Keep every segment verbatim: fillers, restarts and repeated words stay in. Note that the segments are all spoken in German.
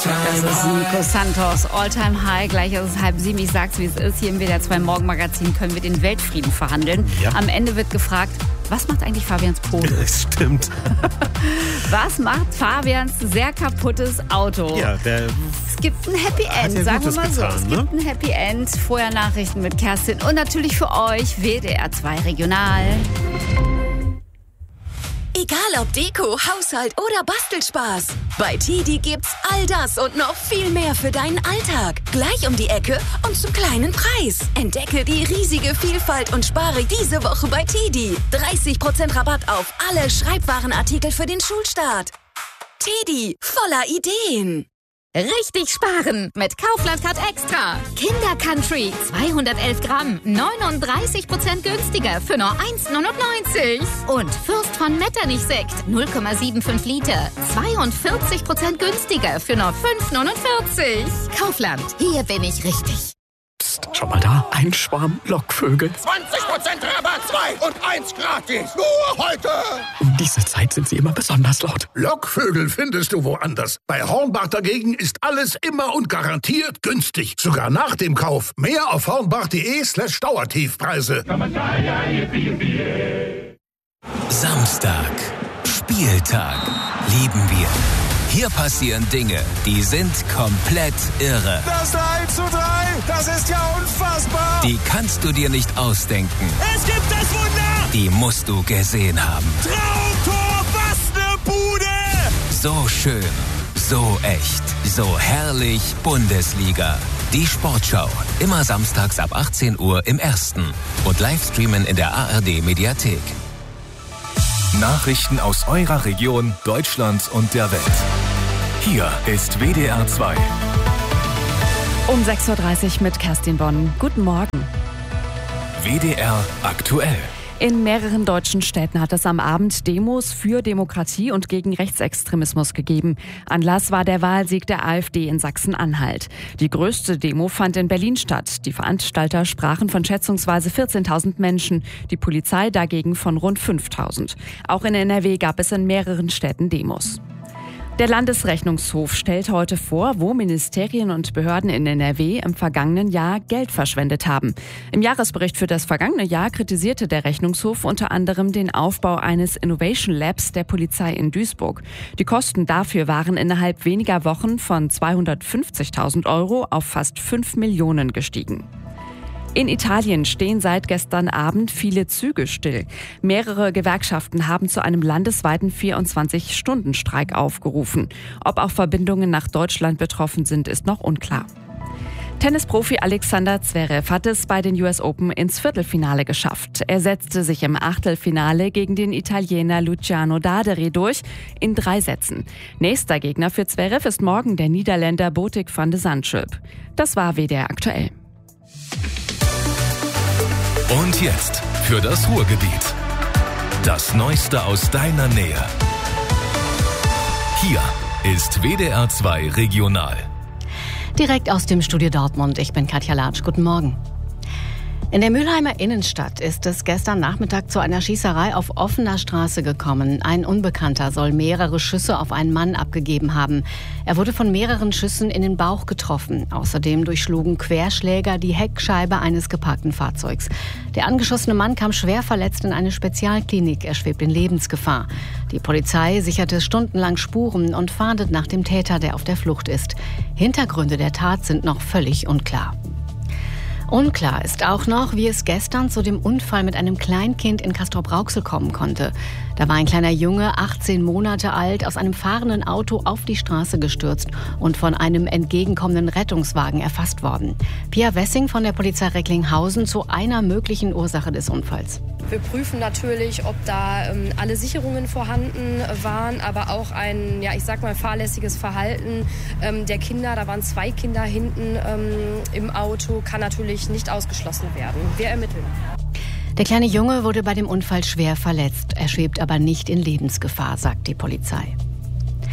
Das ist Nico Santos, All-Time High. Gleich ist es halb sieben. Ich sag's, wie es ist. Hier im W D R zwei Morgenmagazin können wir den Weltfrieden verhandeln. Ja. Am Ende wird gefragt, was macht eigentlich Fabians Pole? Das stimmt. Was macht Fabians sehr kaputtes Auto? Ja, der es gibt ein Happy End, ja sagen wir mal getan, so. Es ne? gibt ein Happy End. Vorher Nachrichten mit Kerstin und natürlich für euch W D R zwei Regional. Egal ob Deko, Haushalt oder Bastelspaß. Bei Tidi gibt's all das und noch viel mehr für deinen Alltag. Gleich um die Ecke und zum kleinen Preis. Entdecke die riesige Vielfalt und spare diese Woche bei Tidi. dreißig Prozent Rabatt auf alle Schreibwarenartikel für den Schulstart. Tidi, voller Ideen. Richtig sparen mit Kaufland Card Extra. Kinder Country zweihundertelf Gramm, neununddreißig Prozent günstiger für nur eins neunundneunzig. Und Fürst von Metternich Sekt null Komma fünfundsiebzig Liter, zweiundvierzig Prozent günstiger für nur fünf neunundvierzig. Kaufland, hier bin ich richtig. Psst, schon mal da? Ein Schwarm Lockvögel. zwanzig Prozent Rabatt, zwei und eins gratis. Nur heute. Um diese Zeit sind sie immer besonders laut. Lockvögel findest du woanders. Bei Hornbach dagegen ist alles immer und garantiert günstig. Sogar nach dem Kauf. Mehr auf hornbach.de slash Dauertiefpreise. Samstag. Spieltag. Lieben wir. Hier passieren Dinge, die sind komplett irre. Das drei zu drei, das ist ja unfassbar. Die kannst du dir nicht ausdenken. Es gibt das Wunder. Die musst du gesehen haben. Traumtor, was ne Bude. So schön, so echt, so herrlich Bundesliga. Die Sportschau, immer samstags ab achtzehn Uhr im Ersten und Livestreamen in der A R D-Mediathek. Nachrichten aus eurer Region, Deutschland und der Welt. Hier ist W D R zwei. Um sechs Uhr dreißig mit Kerstin Bonn. Guten Morgen. W D R aktuell. In mehreren deutschen Städten hat es am Abend Demos für Demokratie und gegen Rechtsextremismus gegeben. Anlass war der Wahlsieg der AfD in Sachsen-Anhalt. Die größte Demo fand in Berlin statt. Die Veranstalter sprachen von schätzungsweise vierzehntausend Menschen, die Polizei dagegen von rund fünftausend. Auch in N R W gab es in mehreren Städten Demos. Der Landesrechnungshof stellt heute vor, wo Ministerien und Behörden in N R W im vergangenen Jahr Geld verschwendet haben. Im Jahresbericht für das vergangene Jahr kritisierte der Rechnungshof unter anderem den Aufbau eines Innovation Labs der Polizei in Duisburg. Die Kosten dafür waren innerhalb weniger Wochen von zweihundertfünfzigtausend Euro auf fast fünf Millionen gestiegen. In Italien stehen seit gestern Abend viele Züge still. Mehrere Gewerkschaften haben zu einem landesweiten vierundzwanzig-Stunden-Streik aufgerufen. Ob auch Verbindungen nach Deutschland betroffen sind, ist noch unklar. Tennisprofi Alexander Zverev hat es bei den U S Open ins Viertelfinale geschafft. Er setzte sich im Achtelfinale gegen den Italiener Luciano Daderi durch in drei Sätzen. Nächster Gegner für Zverev ist morgen der Niederländer Botic van de Zandschulp. Das war W D R aktuell. Und jetzt für das Ruhrgebiet. Das Neueste aus deiner Nähe. Hier ist W D R zwei Regional. Direkt aus dem Studio Dortmund. Ich bin Katja Latsch. Guten Morgen. In der Mülheimer Innenstadt ist es gestern Nachmittag zu einer Schießerei auf offener Straße gekommen. Ein Unbekannter soll mehrere Schüsse auf einen Mann abgegeben haben. Er wurde von mehreren Schüssen in den Bauch getroffen. Außerdem durchschlugen Querschläger die Heckscheibe eines geparkten Fahrzeugs. Der angeschossene Mann kam schwer verletzt in eine Spezialklinik. Er schwebt in Lebensgefahr. Die Polizei sicherte stundenlang Spuren und fahndet nach dem Täter, der auf der Flucht ist. Hintergründe der Tat sind noch völlig unklar. Unklar ist auch noch, wie es gestern zu dem Unfall mit einem Kleinkind in Castrop-Rauxel kommen konnte. Da war ein kleiner Junge, achtzehn Monate alt, aus einem fahrenden Auto auf die Straße gestürzt und von einem entgegenkommenden Rettungswagen erfasst worden. Pia Wessing von der Polizei Recklinghausen zu einer möglichen Ursache des Unfalls. Wir prüfen natürlich, ob da ähm, alle Sicherungen vorhanden waren, aber auch ein, ja, ich sag mal, fahrlässiges Verhalten ähm, der Kinder. Da waren zwei Kinder hinten ähm, im Auto, kann natürlich nicht ausgeschlossen werden. Wir ermitteln. Der kleine Junge wurde bei dem Unfall schwer verletzt. Er schwebt aber nicht in Lebensgefahr, sagt die Polizei.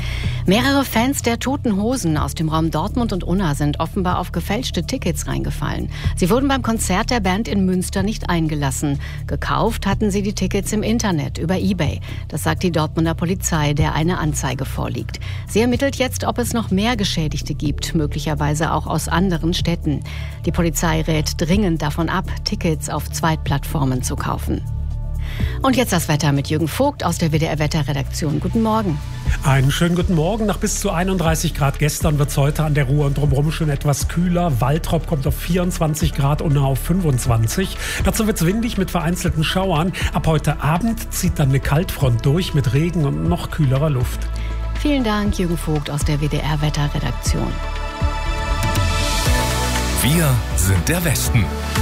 Mehrere Fans der Toten Hosen aus dem Raum Dortmund und Unna sind offenbar auf gefälschte Tickets reingefallen. Sie wurden beim Konzert der Band in Münster nicht eingelassen. Gekauft hatten sie die Tickets im Internet über eBay. Das sagt die Dortmunder Polizei, der eine Anzeige vorliegt. Sie ermittelt jetzt, ob es noch mehr Geschädigte gibt, möglicherweise auch aus anderen Städten. Die Polizei rät dringend davon ab, Tickets auf Zweitplattformen zu kaufen. Und jetzt das Wetter mit Jürgen Vogt aus der W D R-Wetterredaktion. Guten Morgen. Einen schönen guten Morgen. Nach bis zu einunddreißig Grad gestern wird es heute an der Ruhr und drumherum schon etwas kühler. Waltrop kommt auf vierundzwanzig Grad, Unna auf fünfundzwanzig. Dazu wird es windig mit vereinzelten Schauern. Ab heute Abend zieht dann eine Kaltfront durch mit Regen und noch kühlerer Luft. Vielen Dank, Jürgen Vogt aus der W D R-Wetterredaktion. Wir sind der Westen.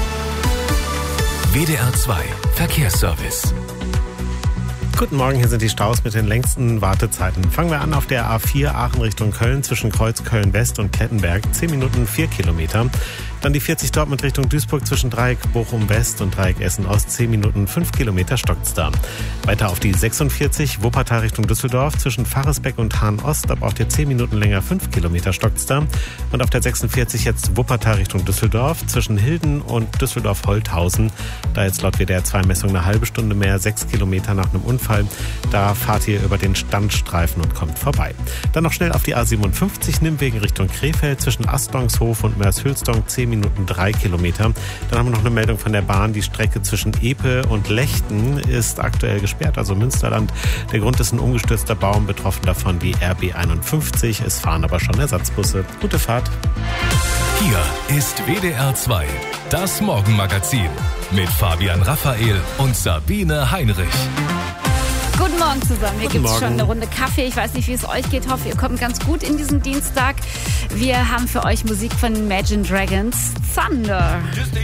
W D R zwei Verkehrsservice. Guten Morgen, hier sind die Staus mit den längsten Wartezeiten. Fangen wir an auf der A vier Aachen Richtung Köln zwischen Kreuz Köln-West und Klettenberg. zehn Minuten vier Kilometer. Dann die vierzig Dortmund Richtung Duisburg zwischen Dreieck Bochum-West und Dreieck Essen-Ost. zehn Minuten fünf Kilometer stockt's da. Weiter auf die sechsundvierzig Wuppertal Richtung Düsseldorf zwischen Faresbeck und Hahn-Ost. Da braucht ihr zehn Minuten länger, fünf Kilometer stockt's da. Und auf der sechsundvierzig jetzt Wuppertal Richtung Düsseldorf zwischen Hilden und Düsseldorf-Holthausen. Da jetzt laut W D R zwei Messung eine halbe Stunde mehr, sechs Kilometer nach einem Unfall. Da fahrt ihr über den Standstreifen und kommt vorbei. Dann noch schnell auf die A siebenundfünfzig Nimmwegen Richtung Krefeld zwischen Astlongshof und Mershülsdong, zehn Minuten drei Kilometer. Dann haben wir noch eine Meldung von der Bahn. Die Strecke zwischen Epe und Lechten ist aktuell gesperrt, also Münsterland. Der Grund ist ein umgestürzter Baum, betroffen davon die R B einundfünfzig. Es fahren aber schon Ersatzbusse. Gute Fahrt. Hier ist W D R zwei, das Morgenmagazin mit Fabian Raphael und Sabine Heinrich. Guten Morgen zusammen. Hier gibt es schon Morgen. eine Runde Kaffee. Ich weiß nicht, wie es euch geht. Hoffe, ihr kommt ganz gut in diesen Dienstag. Wir haben für euch Musik von Imagine Dragons. Thunder. Just a